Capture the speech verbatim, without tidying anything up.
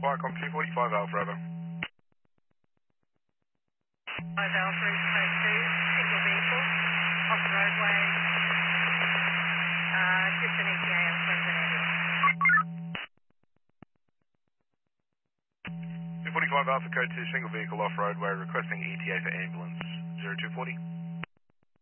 Viacom two forty-five Alpha, over. five Alpha is code two, single vehicle, off the roadway, uh, just an E T A and friends and ambulance. two forty-five Alpha, code two, single vehicle off roadway, requesting E T A for ambulance zero two forty.